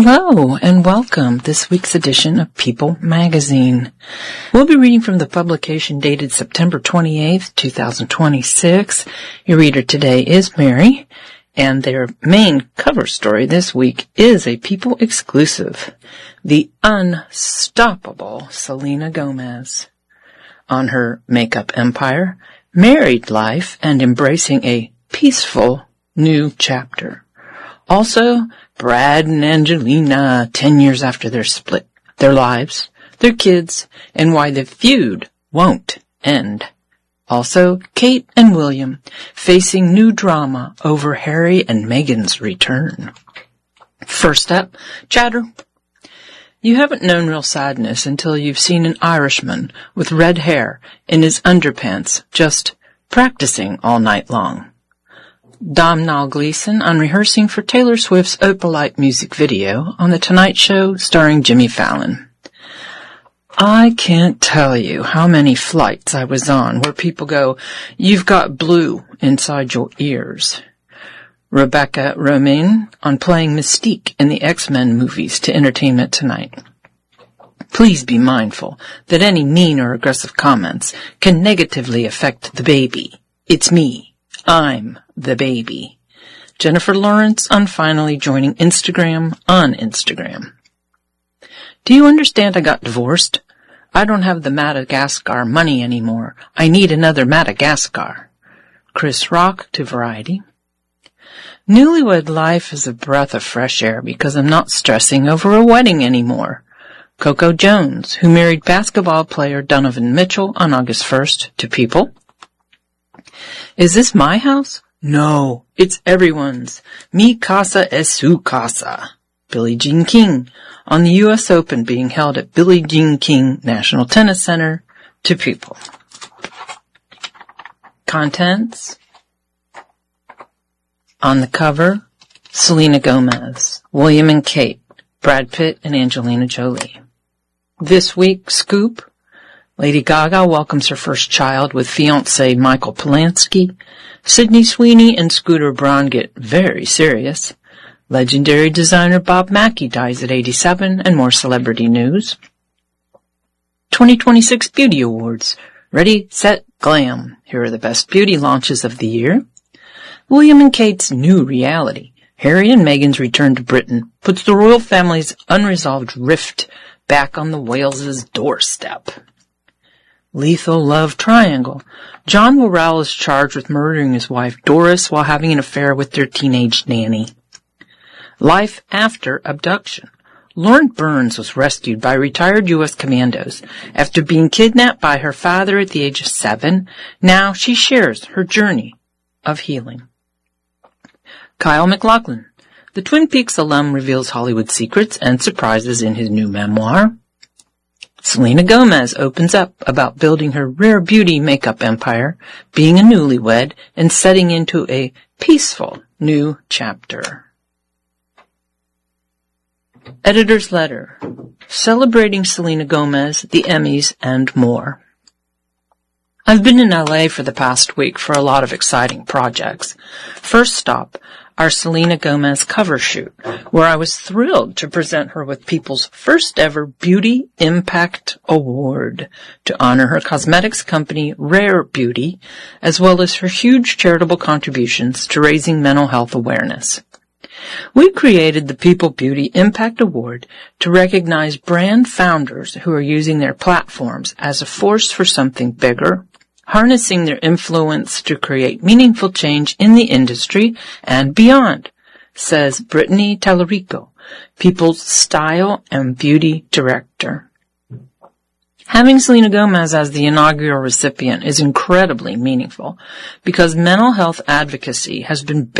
Hello and welcome this week's edition of People Magazine. We'll be reading from the publication dated September 28th, 2026. Your reader today is Mary, and their main cover story this week is a People exclusive, the unstoppable Selena Gomez. On her makeup empire, married life, and embracing a peaceful new chapter. Also, Brad and Angelina, 10 years after their split, their lives, their kids, and why the feud won't end. Also, Kate and William facing new drama over Harry and Meghan's return. First up, chatter. You haven't known real sadness until you've seen an Irishman with red hair in his underpants just practicing all night long. Domhnall Gleeson on rehearsing for Taylor Swift's Opalite music video on The Tonight Show starring Jimmy Fallon. I can't tell you how many flights I was on where people go, "You've got blue inside your ears." Rebecca Romijn on playing Mystique in the X-Men movies to Entertainment Tonight. Please be mindful that any mean or aggressive comments can negatively affect the baby. It's me. I'm the baby. Jennifer Lawrence on finally joining Instagram on Instagram. Do you understand I got divorced? I don't have the Madagascar money anymore. I need another Madagascar. Chris Rock to Variety. Newlywed life is a breath of fresh air because I'm not stressing over a wedding anymore. Coco Jones, who married basketball player Donovan Mitchell on August 1st to People. Is this my house? No, it's everyone's. Mi casa es su casa. Billie Jean King on the U.S. Open being held at Billie Jean King National Tennis Center to People. Contents. On the cover, Selena Gomez, William and Kate, Brad Pitt and Angelina Jolie. This week's scoop. Lady Gaga welcomes her first child with fiancé Michael Polanski. Sydney Sweeney and Scooter Braun get very serious. Legendary designer Bob Mackie dies at 87, and more celebrity news. 2026 Beauty Awards. Ready, set, glam. Here are the best beauty launches of the year. William and Kate's new reality. Harry and Meghan's return to Britain puts the royal family's unresolved rift back on the Wales' doorstep. Lethal love triangle. John Worrell is charged with murdering his wife Doris while having an affair with their teenage nanny. Life after abduction. Lauren Burns was rescued by retired U.S. commandos after being kidnapped by her father at the age of 7. Now she shares her journey of healing. Kyle MacLachlan. The Twin Peaks alum reveals Hollywood secrets and surprises in his new memoir. Selena Gomez opens up about building her rare beauty makeup empire, being a newlywed, and setting into a peaceful new chapter. Editor's letter. Celebrating Selena Gomez, the Emmys, and more. I've been in LA for the past week for a lot of exciting projects. First stop, our Selena Gomez cover shoot, where I was thrilled to present her with People's first ever Beauty Impact Award to honor her cosmetics company Rare Beauty, as well as her huge charitable contributions to raising mental health awareness. We created the People Beauty Impact Award to recognize brand founders who are using their platforms as a force for something bigger, harnessing their influence to create meaningful change in the industry and beyond, says Brittany Tallarico, People's Style and Beauty Director. Having Selena Gomez as the inaugural recipient is incredibly meaningful because mental health advocacy has been